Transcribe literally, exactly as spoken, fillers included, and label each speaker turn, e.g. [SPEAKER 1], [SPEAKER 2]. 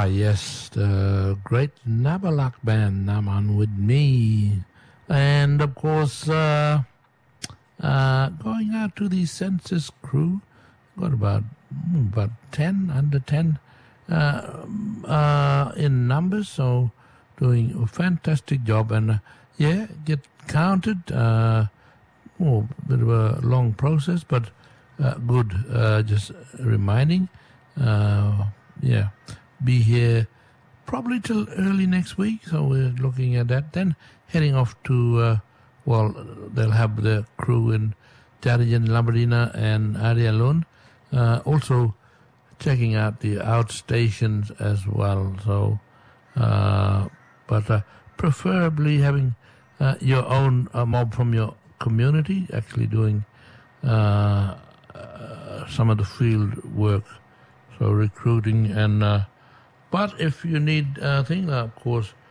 [SPEAKER 1] Ah, yes, the great Nabalak band, Naman with me. And of course, uh, uh, going out to the census crew, got about about ten, under ten uh, uh, in numbers, so doing a fantastic job. And uh, yeah, get counted. Uh, oh, a bit of a long process, but uh, good. Uh, just reminding, uh, yeah, be here probably till early next week. So we're looking at that. Then heading off to, uh, well, they'll have the crew in Jarijan, Labradina, and Arialun. Uh, also checking out the outstations as well. So, uh, but uh, preferably having uh, your own uh, mob from your community actually doing uh, uh, some of the field work. So recruiting and, uh, but if you need uh, thing, uh, of course,